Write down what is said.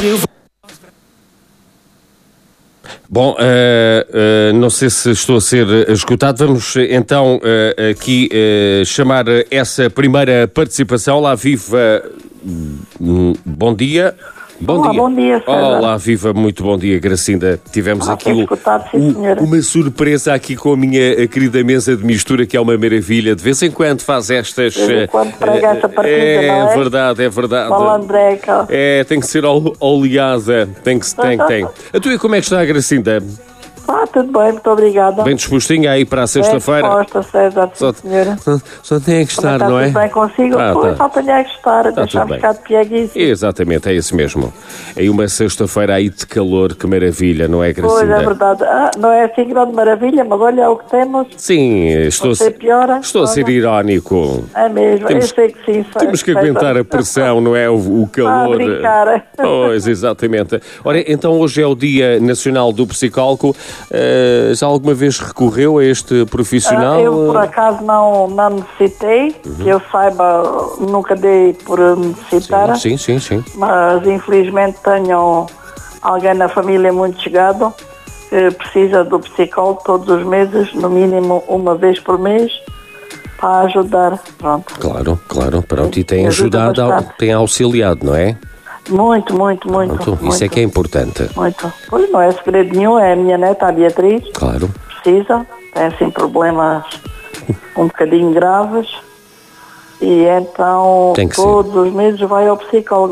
Bom, não sei se estou a ser escutado. Vamos então aqui chamar essa primeira participação. Olá, viva. Bom dia. Bom dia, César. Olá, viva, muito bom dia, Gracinda. Tivemos aqui uma surpresa aqui com a minha querida mesa de mistura, que é uma maravilha. De vez em quando faz estas... De vez em quando prega essa partida, não é? É verdade. Malandreca. Tem que ser oleada. Tem. A tua, como é que está a Gracinda? Tudo bem, muito obrigada. Bem dispostinha aí para a sexta-feira? Bem disposta, César, senhora. Só tem que estar, não é? Tudo bem consigo? Só tenho que estar, deixar-me ficar de pieguice. Exatamente, é isso mesmo. Aí uma sexta-feira aí de calor, que maravilha, não é, Gracinda? Pois, é verdade. Não é assim grande maravilha, mas olha, é o que temos. Sim, estou a ser irónico. É mesmo, eu sei que sim. Temos que aguentar a pressão, não é? O calor. Brincar. Pois, exatamente. Ora, então hoje é o Dia Nacional do Psicólogo. Já alguma vez recorreu a este profissional? Eu, por acaso, não necessitei. Que eu saiba, nunca dei por necessitar. Sim. Mas, infelizmente, tenho alguém na família muito chegado que precisa do psicólogo todos os meses, no mínimo uma vez por mês, para ajudar. Pronto. Claro. Pronto. E tem ajudado, tem auxiliado, não é? Muito. Isso é que é importante. Muito. Pois não é segredo nenhum, é a minha neta, a Beatriz. Claro. Precisa, tem assim problemas um bocadinho graves e então todos os meses vai ao psicólogo.